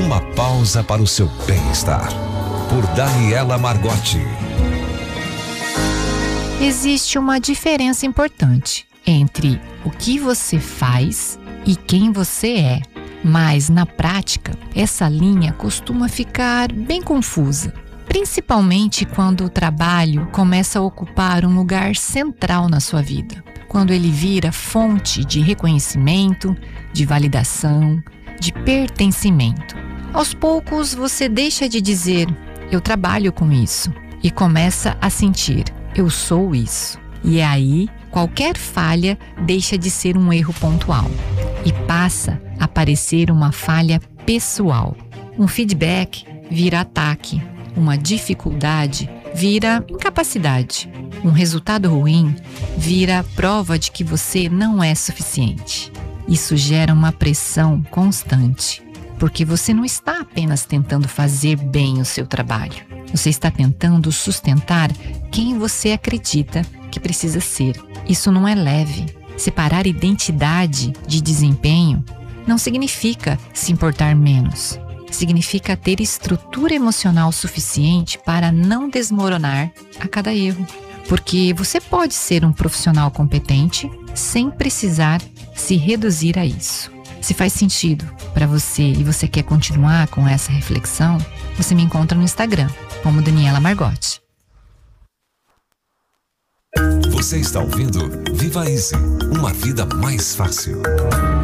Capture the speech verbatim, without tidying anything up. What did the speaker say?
Uma pausa para o seu bem-estar. Por Daniela Margotti. Existe uma diferença importante entre o que você faz e quem você é. Mas, na prática, essa linha costuma ficar bem confusa, principalmente quando o trabalho começa a ocupar um lugar central na sua vida, quando ele vira fonte de reconhecimento, de validação, de pertencimento. Aos poucos, você deixa de dizer, eu trabalho com isso, e começa a sentir, eu sou isso. E aí, qualquer falha deixa de ser um erro pontual e passa a parecer uma falha pessoal. Um feedback vira ataque, uma dificuldade vira incapacidade, um resultado ruim vira prova de que você não é suficiente. Isso gera uma pressão constante, porque você não está apenas tentando fazer bem o seu trabalho, você está tentando sustentar quem você acredita que precisa ser. Isso não é leve. Separar identidade de desempenho não significa se importar menos. Significa ter estrutura emocional suficiente para não desmoronar a cada erro. Porque você pode ser um profissional competente sem precisar se reduzir a isso. Se faz sentido para você e você quer continuar com essa reflexão, você me encontra no Instagram, como Daniela Margotti. Você está ouvindo Viva Easy, uma vida mais fácil.